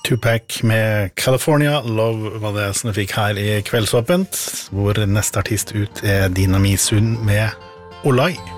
Tupac med California Love var det som du fikk her I Kveldsåpent, hvor neste artist ut Dina Misun med Olai.